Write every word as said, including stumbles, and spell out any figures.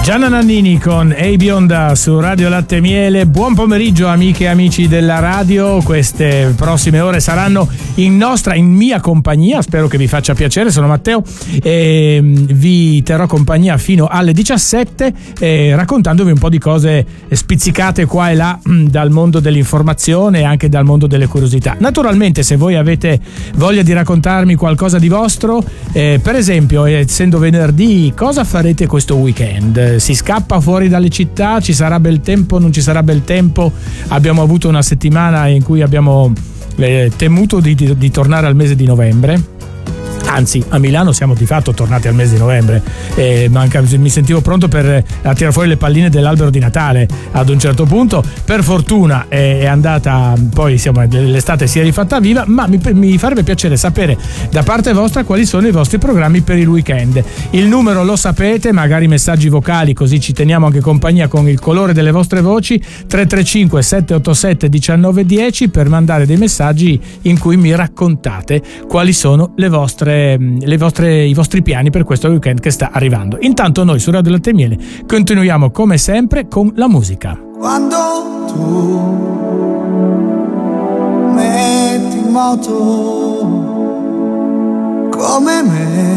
Gianna Nannini con Ehi Bionda su Radio Latte e Miele. Buon pomeriggio amiche e amici della radio. Queste prossime ore saranno in nostra, in mia compagnia. Spero che vi faccia piacere. Sono Matteo e vi terrò compagnia fino alle diciassette eh, raccontandovi un po' di cose spizzicate qua e là dal mondo dell'informazione e anche dal mondo delle curiosità. Naturalmente, se voi avete voglia di raccontarmi qualcosa di vostro, eh, per esempio, essendo venerdì, cosa farete questo weekend? Si scappa fuori dalle città? Ci sarà bel tempo? Non ci sarà bel tempo? Abbiamo avuto una settimana in cui abbiamo eh, temuto di, di, di tornare al mese di novembre. Anzi, a Milano siamo di fatto tornati al mese di novembre. Eh, manca, mi sentivo pronto per a tirare fuori le palline dell'albero di Natale ad un certo punto. Per fortuna è, è andata, poi siamo, l'estate si è rifatta viva, ma mi, mi farebbe piacere sapere da parte vostra quali sono i vostri programmi per il weekend. Il numero lo sapete, magari messaggi vocali, così ci teniamo anche compagnia con il colore delle vostre voci. Tre tre cinque sette otto sette uno nove uno zero per mandare dei messaggi in cui mi raccontate quali sono le vostre Le vostre, i vostri piani per questo weekend che sta arrivando. Intanto noi su Radio Latte e Miele continuiamo come sempre con la musica. Quando tu metti in moto come me